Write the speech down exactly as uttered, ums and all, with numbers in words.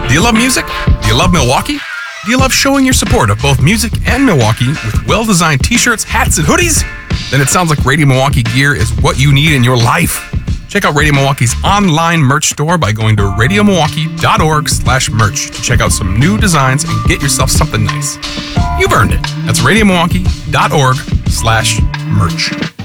Do you love music? Do you love Milwaukee? Do you love showing your support of both music and Milwaukee with well-designed t-shirts, hats, and hoodies? Then it sounds like Radio Milwaukee gear is what you need in your life. Check out Radio Milwaukee's online merch store by going to radio milwaukee dot org slash merch to check out some new designs and get yourself something nice. You've earned it. That's radio milwaukee dot org slash merch.